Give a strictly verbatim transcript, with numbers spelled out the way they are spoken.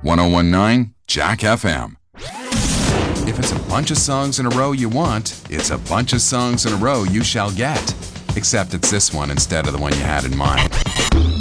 ten nineteen Jack F M. If it's a bunch of songs in a row you want, it's a bunch of songs in a row you shall get. Except it's this one instead of the one you had in mind.